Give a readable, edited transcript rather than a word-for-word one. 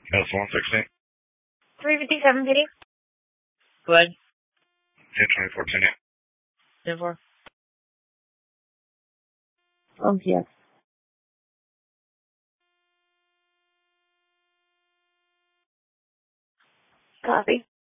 Yes, 116. 357 PD. Go ahead. 1024, 10. 10-4. Oh, yes. Copy.